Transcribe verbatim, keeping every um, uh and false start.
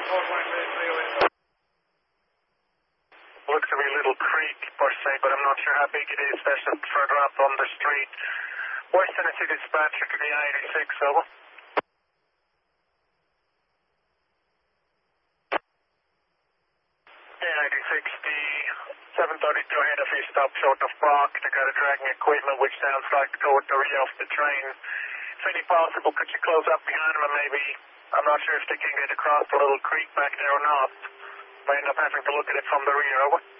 Looks to be a little creek per se, but I'm not sure how big it is. There's some further up on the street. West Tennessee dispatcher to the I eighty-six, over. The I eighty-six, the seven thirty-two ahead of you, stop short of Brock. They got a dragging equipment, which sounds like toward the rear of the train. If any possible, could you close up behind them and maybe, I'm not sure if they can get across the little creek back there or not. Might end up having to look at it from the rear, over.